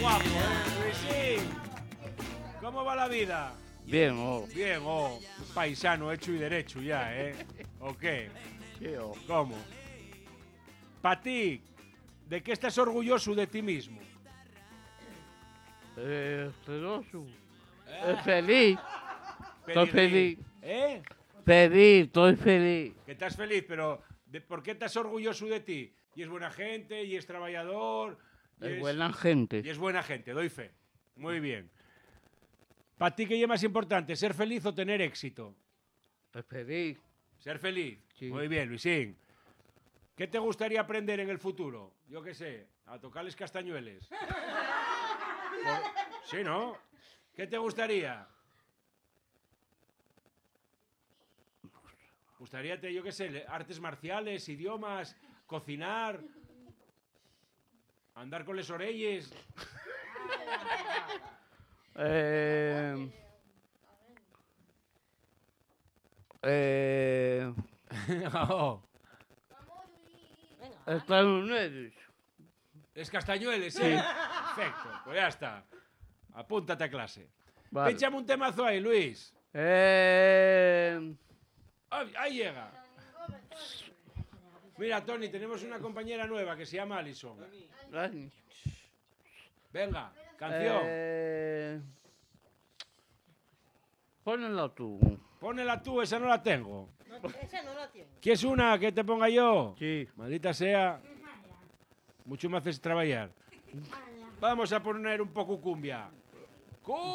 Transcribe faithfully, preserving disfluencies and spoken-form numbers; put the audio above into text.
guapo, ¿eh? Luisín, ¿cómo va la vida? Bien, oh. Bien, oh, un paisano hecho y derecho ya, ¿eh? ¿O qué? Sí, oh. ¿Cómo? Para ti, ¿de qué estás orgulloso de ti mismo? Eh, celoso. Eh, feliz. Estoy feliz. ¿Eh? Feliz, estoy feliz. Que estás feliz, pero ¿de ¿por qué estás orgulloso de ti? Y es buena gente, y es trabajador... Y Es buena gente. Y es buena gente, doy fe. Muy bien. ¿Para ti qué es más importante, ser feliz o tener éxito? Es feliz. Ser feliz. Sí. Muy bien, Luisín. ¿Qué te gustaría aprender en el futuro? Yo qué sé, a tocarles castañueles. Por- Sí, ¿no? ¿Qué te gustaría? ¿Gustaría, te- yo qué sé, le- artes marciales, idiomas, cocinar, andar con les orelles? Eh, eh, Oh, Estados Unidos. es castañueles, ¿sí? Perfecto, pues ya está. Apúntate a clase. Vale. Échame un temazo ahí, Luis. Eh, Ahí, ahí llega. Mira, Tony, tenemos una compañera nueva que se llama Alison. Venga, canción. eh, Ponelo tú. Pónela tú, esa no la tengo. Esa no la tiene. ¿Quieres una que te ponga yo? Sí. Maldita sea. Mucho me haces trabajar. Vamos a poner un poco cumbia. ¡Cu-